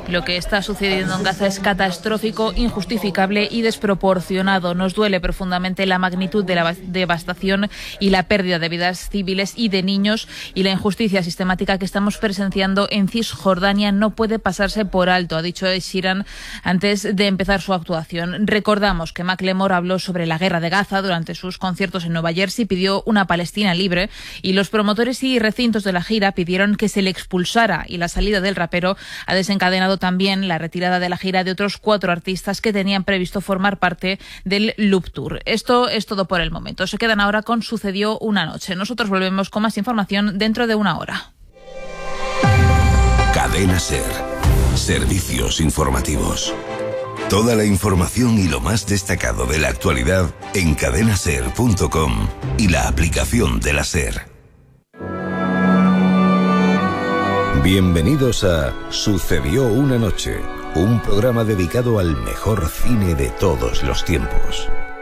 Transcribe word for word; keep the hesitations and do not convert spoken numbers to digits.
Lo que está sucediendo en Gaza es catastrófico, injustificable y desproporcionado. Nos duele profundamente la magnitud de la devastación y la pérdida de vidas civiles y de niños, y la injusticia sistemática que estamos presenciando en Cisjordania no puede pasarse por alto, ha dicho Sheeran antes de empezar su actuación. Recordamos que Macklemore habló sobre la guerra de Gaza durante sus conciertos en Nueva Jersey, pidió una Palestina libre, y los promotores y recintos de la gira pidieron que se le expulsara, y la salida del rapero ha desencadenado también la retirada de la gira de otros cuatro artistas que tenían previsto formar parte del Loop Tour. Esto es todo por el momento. Se quedan ahora con Sucedió una noche. Nosotros volvemos con más información dentro de una hora. Cadena SER. Servicios informativos. Toda la información y lo más destacado de la actualidad en cadena ser punto com y la aplicación de la SER. Bienvenidos a Sucedió una noche, un programa dedicado al mejor cine de todos los tiempos.